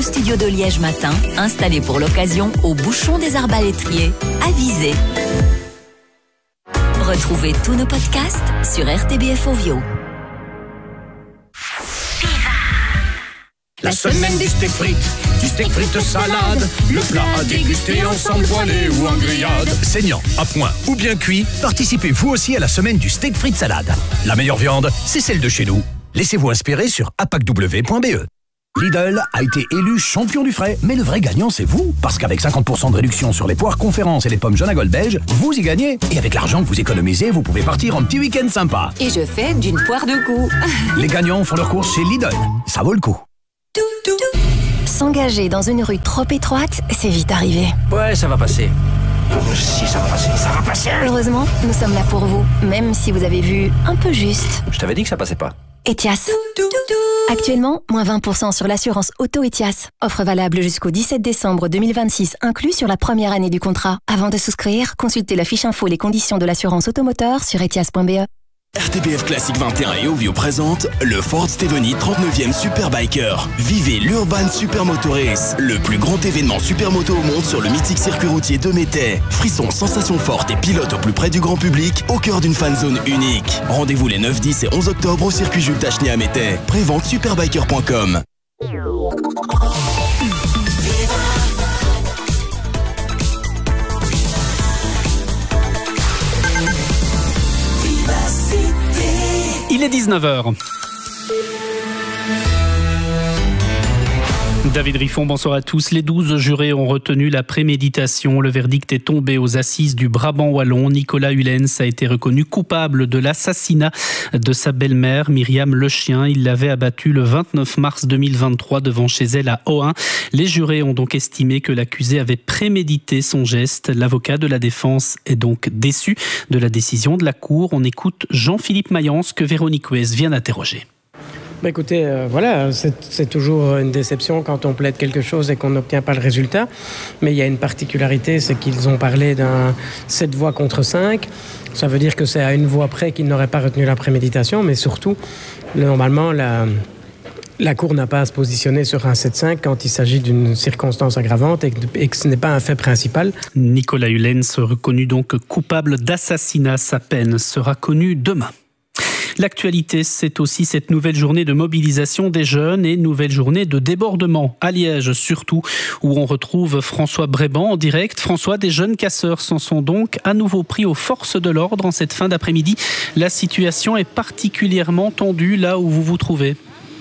studio de Liège matin, installé pour l'occasion au bouchon des Arbalétriers, à Visé. Retrouvez tous nos podcasts sur RTBF Ovio. La semaine du steak frites salade, le plat à déguster ensemble poêlé ou en grillade. Saignant, à point ou bien cuit, participez vous aussi à la semaine du steak frites salade. La meilleure viande, c'est celle de chez nous. Laissez-vous inspirer sur apacw.be. Lidl a été élu champion du frais, mais le vrai gagnant c'est vous, parce qu'avec 50% de réduction sur les poires Conférence et les pommes Jonagol belge, vous y gagnez. Et avec l'argent que vous économisez, vous pouvez partir en petit week-end sympa. Et je fais d'une poire deux coups. Les gagnants font leurs courses chez Lidl, ça vaut le coup. S'engager dans une rue trop étroite, c'est vite arrivé. Ouais, ça va passer. Si, ça va passer. Heureusement, nous sommes là pour vous, même si vous avez vu un peu juste. Je t'avais dit que ça passait pas. Etias. Actuellement, moins 20% sur l'assurance auto Etias. Offre valable jusqu'au 17 décembre 2026, inclus sur la première année du contrat. Avant de souscrire, consultez la fiche info les conditions de l'assurance automoteur sur etias.be. RTBF Classique 21 et Ovio présente le Ford Steveny 39e Superbiker. Vivez l'Urban Supermoto Race, le plus grand événement supermoto au monde sur le mythique circuit routier de Métais. Frissons, sensations fortes et pilotes au plus près du grand public, au cœur d'une fan zone unique. Rendez-vous les 9, 10 et 11 octobre au circuit Jules Tacheny à Métais. Prévente superbiker.com. Il est 19h. David Riffon, bonsoir à tous. Les 12 jurés ont retenu la préméditation. Le verdict est tombé aux assises du Brabant wallon. Nicolas Hulens a été reconnu coupable de l'assassinat de sa belle-mère, Myriam Lechien. Il l'avait abattue le 29 mars 2023 devant chez elle à Ohain. Les jurés ont donc estimé que l'accusé avait prémédité son geste. L'avocat de la défense est donc déçu de la décision de la Cour. On écoute Jean-Philippe Mayence que Véronique Ouez vient d'interroger. Écoutez, voilà, c'est toujours une déception quand on plaide quelque chose et qu'on n'obtient pas le résultat. Mais il y a une particularité, c'est qu'ils ont parlé d'un 7 voix contre 5. Ça veut dire que c'est à une voix près qu'ils n'auraient pas retenu la préméditation. Mais surtout, normalement, la Cour n'a pas à se positionner sur un 7-5 quand il s'agit d'une circonstance aggravante et que ce n'est pas un fait principal. Nicolas Hulens, reconnu donc coupable d'assassinat, sa peine sera connue demain. L'actualité, c'est aussi cette nouvelle journée de mobilisation des jeunes et nouvelle journée de débordement à Liège surtout, où on retrouve François Bréban en direct. François, des jeunes casseurs s'en sont donc à nouveau pris aux forces de l'ordre en cette fin d'après-midi. La situation est particulièrement tendue là où vous vous trouvez.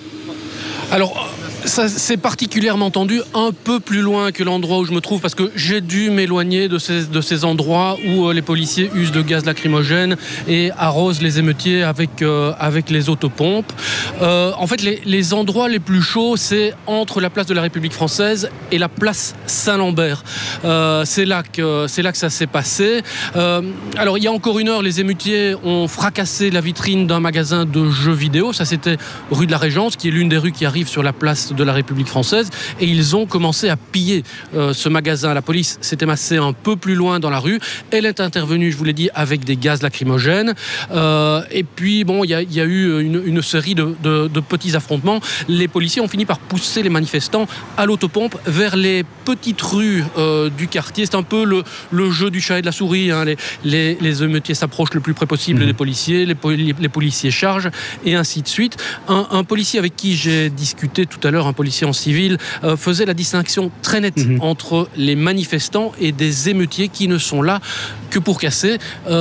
Alors, ça, c'est particulièrement tendu un peu plus loin que l'endroit où je me trouve parce que j'ai dû m'éloigner de ces endroits où les policiers usent de gaz lacrymogène et arrosent les émeutiers avec les autopompes. En fait, les endroits les plus chauds, c'est entre la place de la République française et la place Saint-Lambert. C'est là que ça s'est passé. Alors, il y a encore une heure, les émeutiers ont fracassé la vitrine d'un magasin de jeux vidéo. Ça, c'était rue de la Régence, qui est l'une des rues qui arrive sur la place de la République française, et ils ont commencé à piller ce magasin. La police s'était massée un peu plus loin dans la rue. Elle est intervenue, je vous l'ai dit, avec des gaz lacrymogènes. Et puis, bon, il y a eu une série de petits affrontements. Les policiers ont fini par pousser les manifestants à l'autopompe vers les petites rues du quartier. C'est un peu le jeu du chat et de la souris. Hein. Les émeutiers s'approchent le plus près possible des policiers, les policiers chargent, et ainsi de suite. Un policier avec qui j'ai discuté tout à l'heure, un policier en civil, faisait la distinction très nette entre les manifestants et des émeutiers qui ne sont là que pour casser.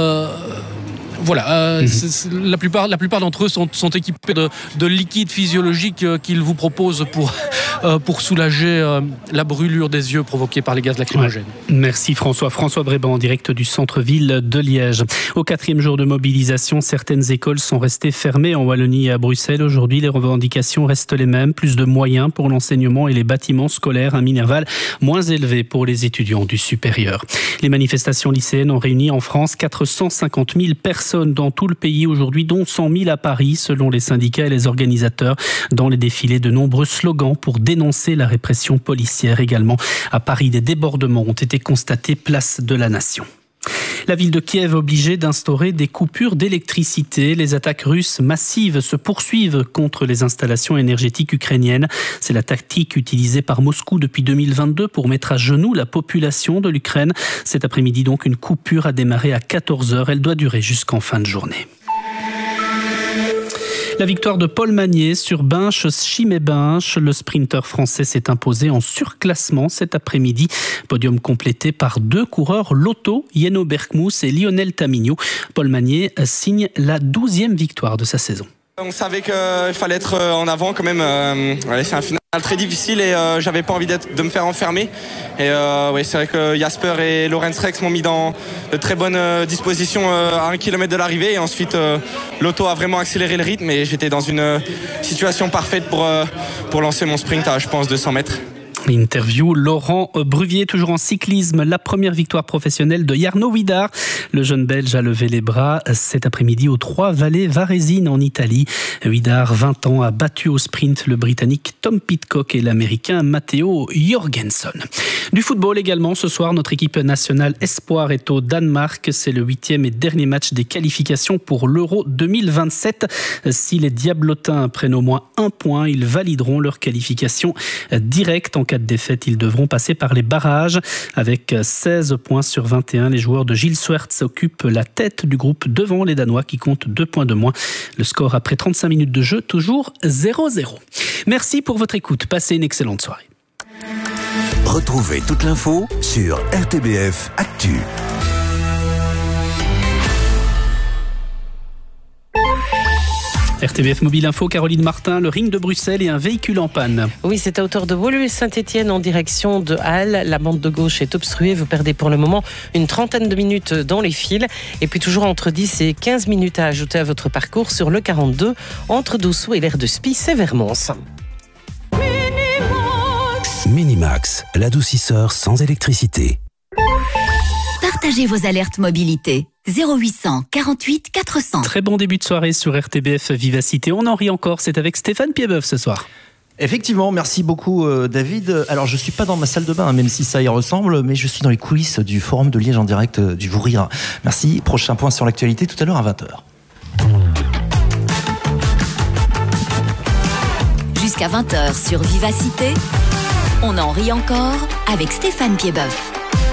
Voilà, la plupart d'entre eux sont équipés de liquide physiologique qu'ils vous proposent pour soulager la brûlure des yeux provoquée par les gaz lacrymogènes. Ouais. Merci François. François Bréban en direct du centre-ville de Liège. Au 4e jour de mobilisation, certaines écoles sont restées fermées en Wallonie et à Bruxelles. Aujourd'hui, les revendications restent les mêmes. Plus de moyens pour l'enseignement et les bâtiments scolaires. Un Minerval moins élevé pour les étudiants du supérieur. Les manifestations lycéennes ont réuni en France 450 000 personnes dans tout le pays aujourd'hui, dont 100 000 à Paris, selon les syndicats et les organisateurs. Dans les défilés, de nombreux slogans pour dénoncer la répression policière. Également, à Paris, des débordements ont été constatés place de la Nation. La ville de Kiev obligée d'instaurer des coupures d'électricité. Les attaques russes massives se poursuivent contre les installations énergétiques ukrainiennes. C'est la tactique utilisée par Moscou depuis 2022 pour mettre à genoux la population de l'Ukraine. Cet après-midi donc, une coupure a démarré à 14h. Elle doit durer jusqu'en fin de journée. La victoire de Paul Magnier sur Binche-Chimay-Binche. Le sprinter français s'est imposé en surclassement cet après-midi. Podium complété par 2 coureurs Lotto, Yeno Berkmous et Lionel Tamigno. Paul Magnier signe la 12e victoire de sa saison. On savait qu'il fallait être en avant quand même. C'est un final très difficile et j'avais pas envie de me faire enfermer. Et c'est vrai que Jasper et Lorenz Rex m'ont mis dans de très bonnes dispositions à 1 kilomètre de l'arrivée. Et ensuite, l'auto a vraiment accéléré le rythme et j'étais dans une situation parfaite pour lancer mon sprint à, je pense, 200 mètres. Interview Laurent Bruvier, toujours en cyclisme. La première victoire professionnelle de Jarno Huidar. Le jeune Belge a levé les bras cet après-midi aux 3 Vallées Varesines en Italie. Huidar, 20 ans, a battu au sprint le Britannique Tom Pidcock et l'Américain Matteo Jorgensen. Du football également. Ce soir, notre équipe nationale Espoir est au Danemark. C'est le 8e et dernier match des qualifications pour l'Euro 2027. Si les Diablotins prennent au moins 1 point, ils valideront leur qualification directe. En cas de défaite, ils devront passer par les barrages. Avec 16 points sur 21, les joueurs de Gilles Swerts occupent la tête du groupe devant les Danois qui comptent 2 points de moins. Le score après 35 minutes de jeu, toujours 0-0. Merci pour votre écoute. Passez une excellente soirée. Retrouvez toute l'info sur RTBF Actu. RTBF Mobile Info, Caroline Martin, le ring de Bruxelles et un véhicule en panne. Oui, c'est à hauteur de Woluwe-Saint-Étienne en direction de Halle. La bande de gauche est obstruée. Vous perdez pour le moment une 30aine de minutes dans les fils. Et puis toujours entre 10 et 15 minutes à ajouter à votre parcours sur le 42 entre Dossou et l'aire de Spies et Vermons. Minimax, l'adoucisseur sans électricité. Partagez vos alertes mobilité. 0800 48 400. Très bon début de soirée sur RTBF Vivacité. On en rit encore, c'est avec Stéphane Piedboeuf ce soir. Effectivement, merci beaucoup David. Alors je suis pas dans ma salle de bain, même si ça y ressemble, mais je suis dans les coulisses du Forum de Liège en direct du Vous Rire. Merci, prochain point sur l'actualité tout à l'heure à 20h. Jusqu'à 20h sur Vivacité, on en rit encore avec Stéphane Piedboeuf.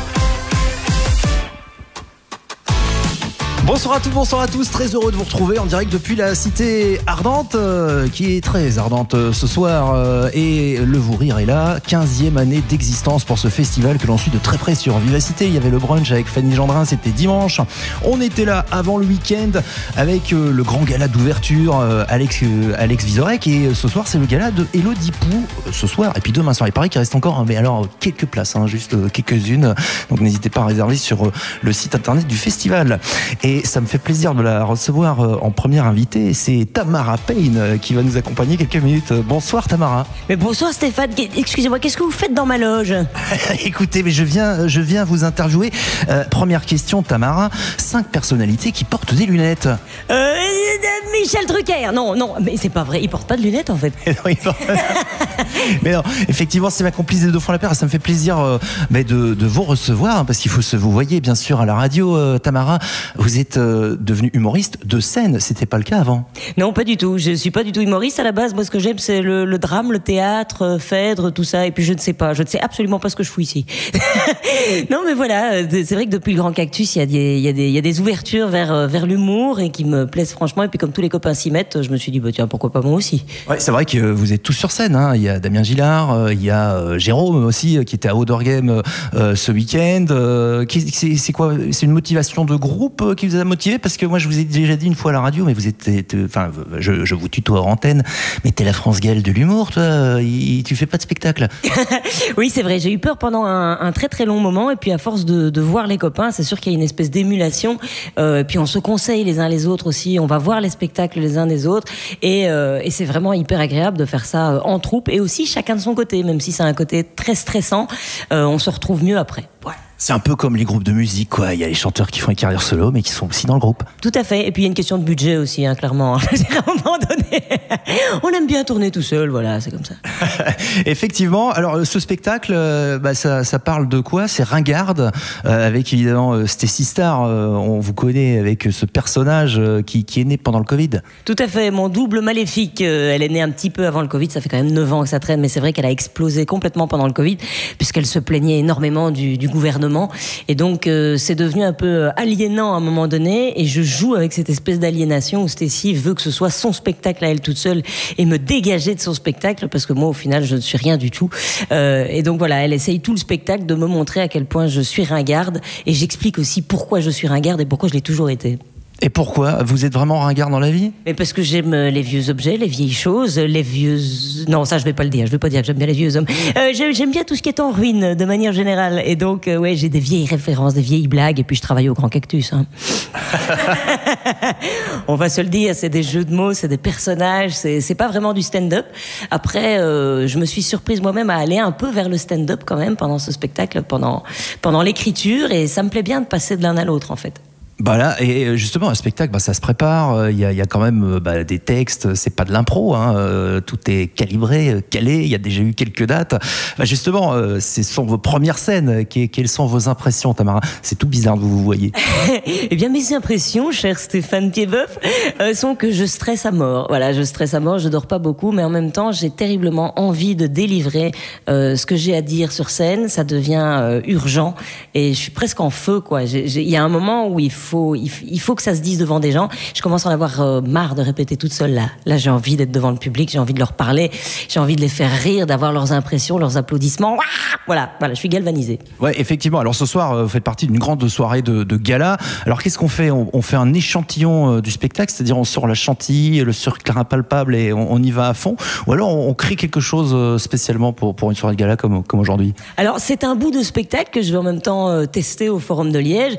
Bonsoir à toutes, bonsoir à tous, très heureux de vous retrouver en direct depuis la cité ardente, qui est très ardente ce soir, et le Vous Rire est là, 15e année d'existence pour ce festival que l'on suit de très près sur Vivacité. Il y avait le brunch avec Fanny Gendrin, c'était dimanche, on était là avant le week-end avec le grand gala d'ouverture, Alex Vizorek, et ce soir c'est le gala de Elodie Pou, ce soir, et puis demain soir, il paraît qu'il reste encore, mais alors quelques places, juste quelques-unes, donc n'hésitez pas à réserver sur le site internet du festival. Et ça me fait plaisir de la recevoir en première invitée. C'est Tamara Payne qui va nous accompagner quelques minutes. Bonsoir Tamara. Mais bonsoir Stéphane. Excusez-moi, qu'est-ce que vous faites dans ma loge? Écoutez, mais je viens vous interviewer. Première question Tamara. 5 personnalités qui portent des lunettes. Michel Drucker. Non, mais c'est pas vrai. Il porte pas de lunettes en fait. Mais non, effectivement, c'est ma complice des Deux Francs la Paire. Ça me fait plaisir de vous recevoir, parce qu'il faut vous voyez bien sûr à la radio, Tamara. Vous êtes devenu humoriste de scène. C'était pas le cas avant? Non, pas du tout. Je suis pas du tout humoriste à la base. Moi, ce que j'aime, c'est le drame, le théâtre, Phèdre, tout ça. Et puis je ne sais absolument pas ce que je fous ici. Non, mais voilà. C'est vrai que depuis le Grand Cactus, il y a des ouvertures vers l'humour et qui me plaisent franchement. Et puis comme tous les copains s'y mettent, je me suis dit tiens, pourquoi pas moi aussi. Ouais, c'est vrai que vous êtes tous sur scène. Il y a Damien Gillard, il y a Jérôme aussi qui était à Outdoor-Game ce week-end. C'est quoi? C'est une motivation de groupe qui vous a motivé? Parce que moi, je vous ai déjà dit une fois à la radio, mais vous êtes, je vous tutoie hors antenne, mais t'es la France Gall de l'humour, toi. Tu fais pas de spectacle. Oui, c'est vrai. J'ai eu peur pendant un très très long moment, et puis à force de voir les copains, c'est sûr qu'il y a une espèce d'émulation. Puis on se conseille les uns les autres aussi. On va voir les spectacles les uns des autres, et c'est vraiment hyper agréable de faire ça en troupe, et aussi chacun de son côté, même si c'est un côté très stressant. On se retrouve mieux après. Voilà. C'est un peu comme les groupes de musique, quoi. Il y a les chanteurs qui font une carrière solo, mais qui sont aussi dans le groupe. Tout à fait. Et puis il y a une question de budget aussi, hein, clairement. À un moment donné, on aime bien tourner tout seul, voilà, c'est comme ça. Effectivement. Alors ce spectacle, ça parle de quoi? C'est Ringarde, avec évidemment Stacey Star. On vous connaît avec ce personnage qui est né pendant le Covid. Tout à fait. Mon double maléfique, elle est née un petit peu avant le Covid. Ça fait quand même 9 ans que ça traîne, mais c'est vrai qu'elle a explosé complètement pendant le Covid, puisqu'elle se plaignait énormément du gouvernement. Et donc c'est devenu un peu aliénant à un moment donné, et je joue avec cette espèce d'aliénation où Stacey veut que ce soit son spectacle à elle toute seule et me dégager de son spectacle, parce que moi au final je ne suis rien du tout, et donc voilà, elle essaye tout le spectacle de me montrer à quel point je suis ringarde, et j'explique aussi pourquoi je suis ringarde et pourquoi je l'ai toujours été. Et pourquoi? Vous êtes vraiment ringard dans la vie? Mais parce que j'aime les vieux objets, les vieilles choses, les vieux... Non, ça je vais pas le dire, je vais pas dire que j'aime bien les vieux hommes. J'aime bien tout ce qui est en ruine, de manière générale. Et donc, ouais, j'ai des vieilles références, des vieilles blagues, et puis je travaille au Grand Cactus. Hein. On va se le dire, c'est des jeux de mots, c'est des personnages, c'est pas vraiment du stand-up. Après, je me suis surprise moi-même à aller un peu vers le stand-up quand même pendant ce spectacle, pendant l'écriture, et ça me plaît bien de passer de l'un à l'autre en fait. Bah là, et justement, un spectacle, ça se prépare. Il y a quand même des textes. C'est pas de l'impro. Hein, tout est calibré, calé. Il y a déjà eu quelques dates. Justement, ce sont vos premières scènes. Quelles sont vos impressions, Tamara? C'est tout bizarre de vous voyez. Eh bien, mes impressions, cher Stéphane Piedboeuf, sont que je stresse à mort. Voilà, je stresse à mort. Je dors pas beaucoup, mais en même temps, j'ai terriblement envie de délivrer ce que j'ai à dire sur scène. Ça devient urgent, et je suis presque en feu, quoi. Il y a un moment où il faut que ça se dise devant des gens. Je commence à en avoir marre de répéter toute seule là. Là, j'ai envie d'être devant le public, j'ai envie de leur parler, j'ai envie de les faire rire, d'avoir leurs impressions, leurs applaudissements. Voilà, je suis galvanisée. Ouais, effectivement. Alors ce soir, vous faites partie d'une grande soirée de gala. Alors qu'est-ce qu'on fait? On fait un échantillon du spectacle, c'est-à-dire on sort la chantilly, le sucre impalpable, et on y va à fond. Ou alors on crée quelque chose spécialement pour une soirée de gala comme aujourd'hui? Alors c'est un bout de spectacle que je vais en même temps tester au Forum de Liège,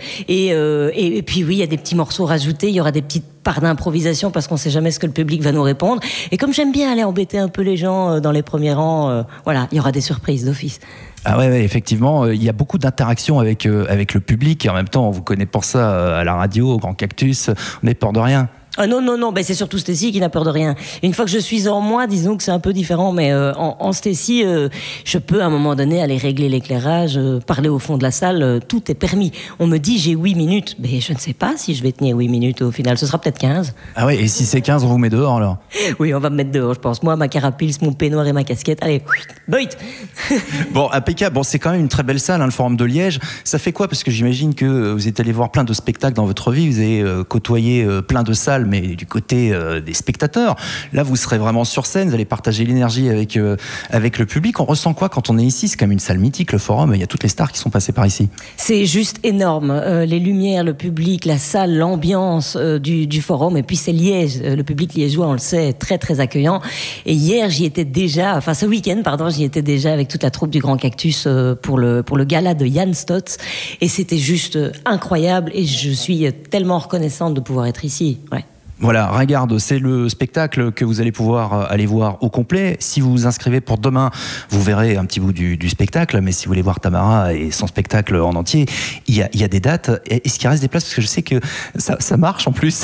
et puis oui, il y a des petits morceaux rajoutés, il y aura des petites parts d'improvisation parce qu'on ne sait jamais ce que le public va nous répondre. Et comme j'aime bien aller embêter un peu les gens dans les premiers rangs, voilà, il y aura des surprises d'office. Ah ouais, effectivement, il y a beaucoup d'interactions avec le public, et en même temps, on vous connaît pour ça à la radio, au Grand Cactus, on n'est peur de rien. Ah non, c'est surtout Stacey qui n'a peur de rien. Une fois que je suis en moi, disons que c'est un peu différent, mais en Stacey, je peux à un moment donné aller régler l'éclairage, parler au fond de la salle, tout est permis. On me dit j'ai 8 minutes, mais je ne sais pas si je vais tenir 8 minutes au final, ce sera peut-être 15. Ah ouais, et si c'est 15, on vous met dehors alors? Oui, on va me mettre dehors, je pense. Moi, ma carapils, mon peignoir et ma casquette, allez, boit. Bon, impeccable, c'est quand même une très belle salle, hein, le Forum de Liège. Ça fait quoi? Parce que j'imagine que vous êtes allé voir plein de spectacles dans votre vie, vous avez côtoyé plein de salles, mais du côté des spectateurs. Là, vous serez vraiment sur scène, vous allez partager l'énergie avec le public. On ressent quoi quand on est ici? C'est quand même une salle mythique, le Forum. Il y a toutes les stars qui sont passées par ici. C'est juste énorme. Les lumières, le public, la salle, l'ambiance du Forum. Et puis c'est Liège. Le public liégeois, on le sait, très très accueillant. Et hier, ce week-end, j'y étais déjà avec toute la troupe du Grand Cactus pour le gala de Jan Stotz. Et c'était juste incroyable. Et je suis tellement reconnaissante de pouvoir être ici. Ouais. Voilà, Ringarde, c'est le spectacle que vous allez pouvoir aller voir au complet. Si vous vous inscrivez pour demain, vous verrez un petit bout du spectacle. Mais si vous voulez voir Tamara et son spectacle en entier, il y a des dates. Est-ce qu'il reste des places? Parce que je sais que ça marche en plus.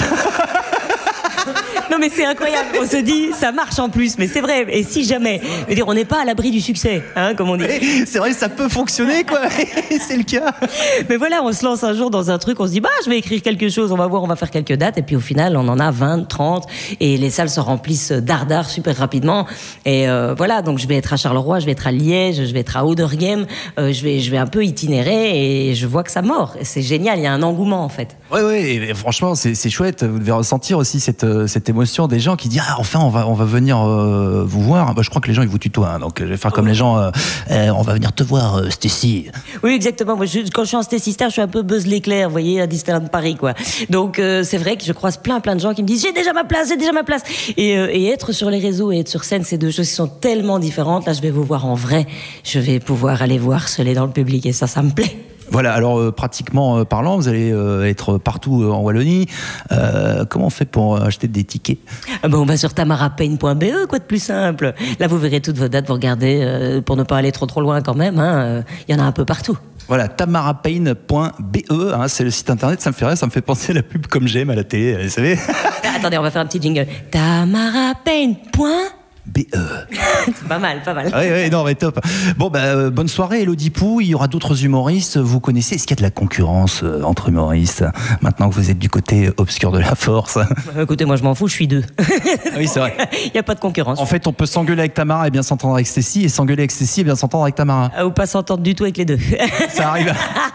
Non mais c'est incroyable, on se dit ça marche en plus, mais c'est vrai, et si jamais, je veux dire, on n'est pas à l'abri du succès, hein, comme on dit. C'est vrai, ça peut fonctionner quoi, c'est le cas. Mais voilà, on se lance un jour dans un truc, on se dit je vais écrire quelque chose, on va voir, on va faire quelques dates, et puis au final on en a 20, 30, et les salles se remplissent dardard super rapidement, et voilà, donc je vais être à Charleroi, je vais être à Liège, je vais être à Auderghem, je vais un peu itinérer, et je vois que ça mord, c'est génial, il y a un engouement en fait. Ouais, et franchement c'est chouette, vous devez ressentir aussi cette émotion des gens qui disent enfin on va venir vous voir. Je crois que les gens ils vous tutoient, hein, donc je vais faire comme les gens, on va venir te voir Stacey. Oui exactement, moi, quand je suis en Stacey Star je suis un peu Buzz l'éclair, vous voyez, à Disneyland Paris quoi. Donc c'est vrai que je croise plein de gens qui me disent j'ai déjà ma place et être sur les réseaux et être sur scène, c'est deux choses qui sont tellement différentes. Là je vais vous voir en vrai, je vais pouvoir aller vous harceler dans le public et ça me plaît. Voilà, alors pratiquement parlant, vous allez être partout en Wallonie. Comment on fait pour acheter des tickets ? On va sur tamarapain.be, quoi de plus simple. Là, vous verrez toutes vos dates, vous regardez, pour ne pas aller trop loin quand même. Il y en a un peu partout. Voilà, tamarapain.be, c'est le site internet, ça me fait rire, ça me fait penser à la pub comme j'aime à la télé, vous savez. Attendez, on va faire un petit jingle. tamarapain.be. C'est pas mal. Oui, non, mais top. Bon, bonne soirée, Elodie Pou. Il y aura d'autres humoristes. Vous connaissez, est-ce qu'il y a de la concurrence entre humoristes maintenant que vous êtes du côté obscur de la force? Écoutez, moi je m'en fous, je suis deux. Oui, c'est vrai. Il n'y a pas de concurrence. En fait, on peut s'engueuler avec Tamara et bien s'entendre avec Stécie, et s'engueuler avec Stécie et bien s'entendre avec Tamara. Ou pas s'entendre du tout avec les deux. Ça arrive.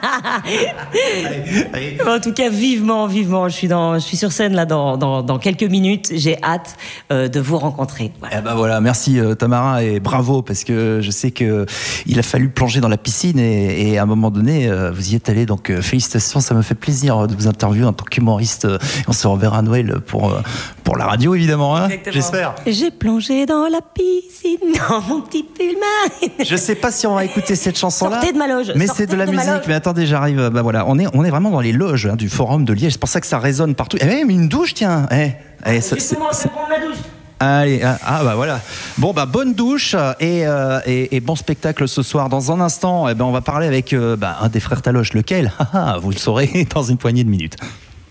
Allez. En tout cas, vivement. Je suis sur scène là dans quelques minutes. J'ai hâte de vous rencontrer. Voilà, merci Tamara et bravo, parce que je sais que il a fallu plonger dans la piscine et à un moment donné vous y êtes allé, donc félicitations, ça me fait plaisir de vous interviewer en tant qu'humoriste. On se reverra à Noël pour la radio évidemment, hein, j'espère. J'ai plongé dans la piscine dans mon petit pull marine. Je sais pas si on va écouter cette chanson là. Sortez de ma loge. Mais c'est de la musique. Mais attendez, j'arrive. Voilà, on est vraiment dans les loges du forum de Liège. C'est pour ça que ça résonne partout. Même une douche, tiens. Justement, je vais prendre ma douche. Allez, voilà. Bon, bonne douche et bon spectacle ce soir. Dans un instant, on va parler avec un des frères Taloche. Lequel ? Vous le saurez dans une poignée de minutes.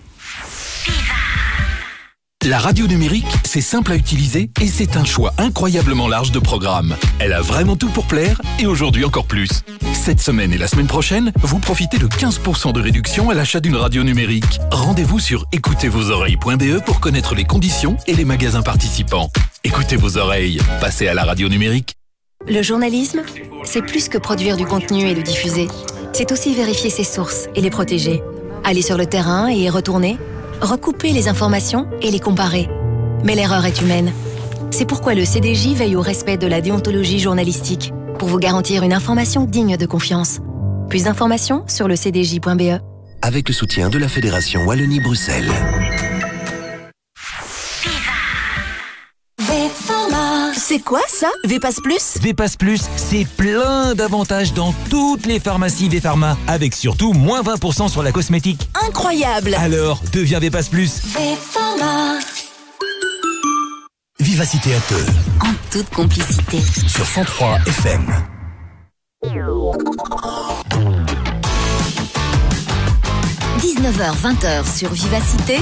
La radio numérique, c'est simple à utiliser et c'est un choix incroyablement large de programmes. Elle a vraiment tout pour plaire et aujourd'hui encore plus. Cette semaine et la semaine prochaine, vous profitez de 15% de réduction à l'achat d'une radio numérique. Rendez-vous sur écoutezvosoreilles.be pour connaître les conditions et les magasins participants. Écoutez vos oreilles, passez à la radio numérique. Le journalisme, c'est plus que produire du contenu et le diffuser. C'est aussi vérifier ses sources et les protéger. Aller sur le terrain et y retourner. Recouper les informations et les comparer. Mais l'erreur est humaine. C'est pourquoi le CDJ veille au respect de la déontologie journalistique pour vous garantir une information digne de confiance. Plus d'informations sur le cdj.be. Avec le soutien de la Fédération Wallonie-Bruxelles. C'est quoi ça? Vpass Plus? Vpass Plus, c'est plein d'avantages dans toutes les pharmacies Vpharma, avec surtout moins 20% sur la cosmétique. Incroyable! Alors, deviens Vpass Plus. Vpharma. Vivacité à deux. En toute complicité. Sur 103 FM. 19h-20h sur Vivacité.